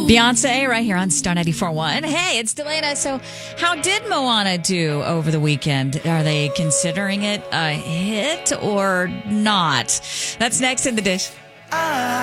Beyonce right here on Star 94.1. Hey, it's Delana. So how did Moana do over the weekend? Are they considering it a hit or not? That's next in the dish.